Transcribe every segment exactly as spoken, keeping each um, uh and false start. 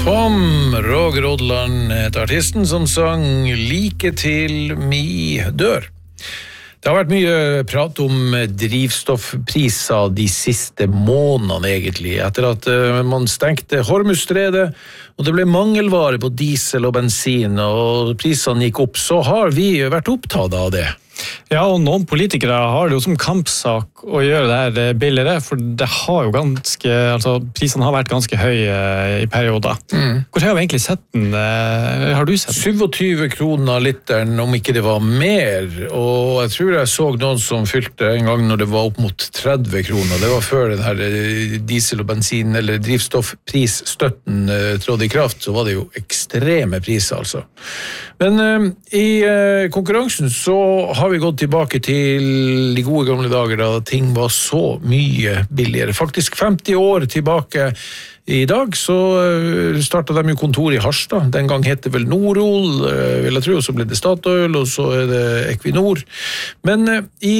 Tom Roger Odland heter artisten som sang Like til mi dør. Det har vært mye prat om drivstoffpriser de siste månedene egentlig, etter at man stengte Hormuzstredet, og det ble mangelvare på diesel og bensin, og prisene gikk opp, så har vi vært opptatt av det. Ja, og noen politikere har det jo som kampsak å gjøre det her billigere, for det har jo ganske, altså prisene har vært ganske høye i perioder. Mm. Hvor har vi egentlig sett den? Har du sett den? syttisju kroner literen, om ikke det var mer, og jeg tror jeg så noen som fylte en gang når det var opp mot tretti kroner. Det var før den her diesel og bensin, eller drivstoffprisstøtten trådde i kraft, så var det jo ekstreme priser altså. Men uh, i uh, konkurransen så har vi gått tilbake til de gode gamle dager da ting var så mye billigere. Faktisk femti år tilbake i dag så startet de jo kontor i Harstad. Den gang het det vel Norol, vil jeg tro, og så ble det Statoil, og så er det Equinor. Men i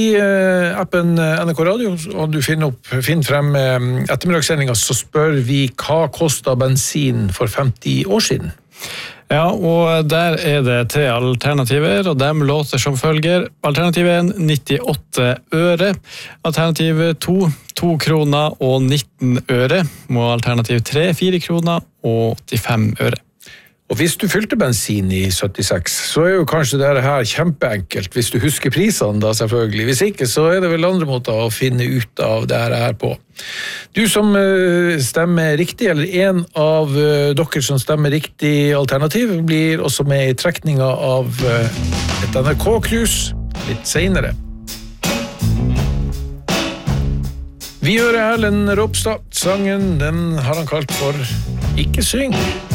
appen N R K Radio, og du finner, opp, finner frem ettermiddagssendingen, så spør vi hva kostet bensin for femti år siden? Ja, og der er det tre alternativer, og de låter som følger. Alternativ én, nittiåtte øre. Alternativ to, to kroner og nitten øre. Og alternativ tre, fire kroner og åttifem øre. Og hvis du fylte bensin i syttiseks, så er jo kanskje det her kjempeenkelt, hvis du husker prisene da selvfølgelig. Hvis ikke, så er det vel andre måter å finne ut av det her på. Du som stemmer riktig, eller en av dere som stemmer riktig alternativ, blir også med i trekninga av et N R K-krus litt senere. Vi hører Erlend Ropstad. Sangen, den har han kalt for Ikke syng.